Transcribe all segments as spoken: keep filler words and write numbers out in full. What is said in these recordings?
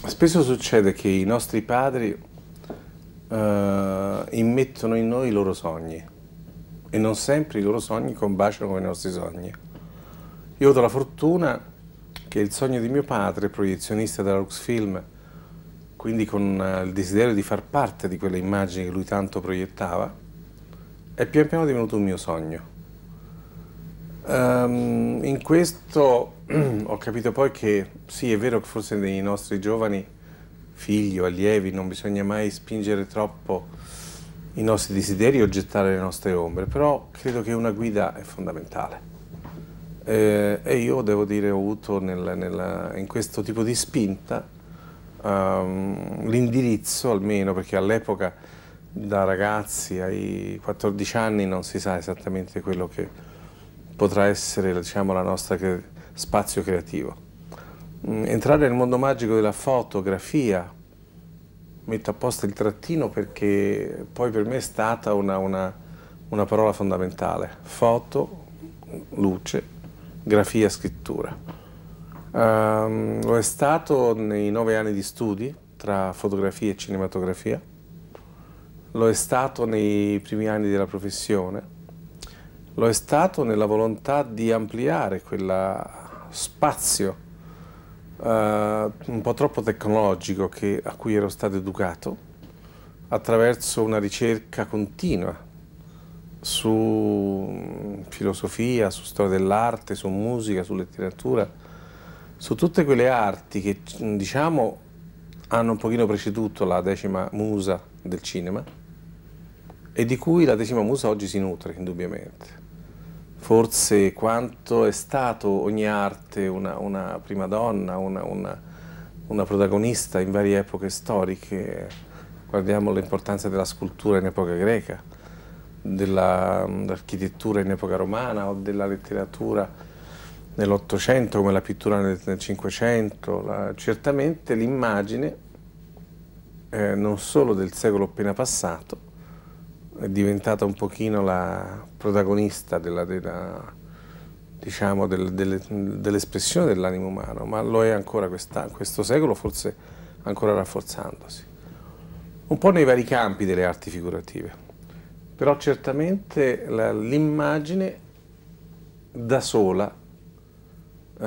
Spesso succede che i nostri padri eh, immettono in noi i loro sogni e non sempre i loro sogni combaciano con i nostri sogni. Io ho avuto la fortuna che il sogno di mio padre, proiezionista della Luxfilm, quindi con eh, il desiderio di far parte di quelle immagini che lui tanto proiettava, è pian piano divenuto un mio sogno. Um, in questo ho capito poi che sì, è vero che forse nei nostri giovani figli o allievi non bisogna mai spingere troppo i nostri desideri o gettare le nostre ombre, però credo che una guida è fondamentale. Eh, e io devo dire ho avuto nel, nel, in questo tipo di spinta um, l'indirizzo almeno, perché all'epoca da ragazzi ai quattordici anni non si sa esattamente quello che potrà essere, diciamo, la nostra cre- spazio creativo. Mm, entrare nel mondo magico della fotografia, metto apposta il trattino perché poi per me è stata una, una, una parola fondamentale. Foto, luce, grafia, scrittura. Um, lo è stato nei nove anni di studi tra fotografia e cinematografia, lo è stato nei primi anni della professione, lo è stato nella volontà di ampliare quel spazio uh, un po' troppo tecnologico che, a cui ero stato educato, attraverso una ricerca continua su filosofia, su storia dell'arte, su musica, su letteratura, su tutte quelle arti che, diciamo, hanno un pochino preceduto la decima musa del cinema e di cui la decima musa oggi si nutre, indubbiamente. Forse quanto è stato ogni arte una, una prima donna, una, una, una protagonista in varie epoche storiche. Guardiamo l'importanza della scultura in epoca greca, dell'architettura in epoca romana o della letteratura nell'Ottocento come la pittura nel, nel Cinquecento. La, certamente l'immagine, eh, non solo del secolo appena passato, è diventata un pochino la protagonista della, della, diciamo, del, delle, dell'espressione dell'animo umano, ma lo è ancora questo secolo, forse ancora rafforzandosi. Un po' nei vari campi delle arti figurative, però certamente l'immagine da sola eh,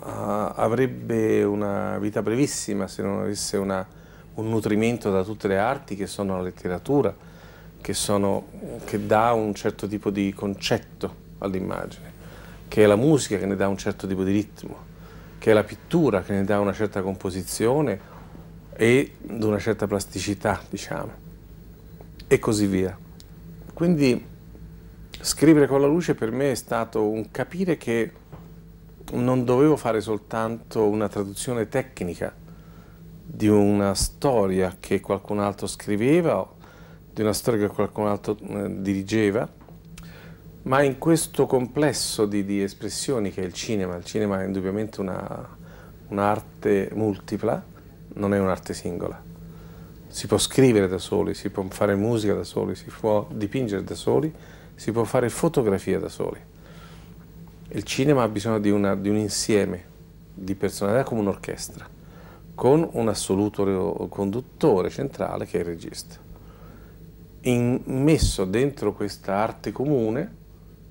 avrebbe una vita brevissima se non avesse una, un nutrimento da tutte le arti che sono la letteratura, Che, sono, che dà un certo tipo di concetto all'immagine, che è la musica che ne dà un certo tipo di ritmo, che è la pittura che ne dà una certa composizione e una certa plasticità, diciamo, e così via. Quindi scrivere con la luce per me è stato un capire che non dovevo fare soltanto una traduzione tecnica di una storia che qualcun altro scriveva, di una storia che qualcun altro eh, dirigeva, ma in questo complesso di, di espressioni che è il cinema. Il cinema è indubbiamente una, un'arte multipla, non è un'arte singola. Si può scrivere da soli, si può fare musica da soli, si può dipingere da soli, si può fare fotografia da soli. Il cinema ha bisogno di, una, di un insieme di personalità come un'orchestra, con un assoluto conduttore centrale che è il regista. Immesso dentro questa arte comune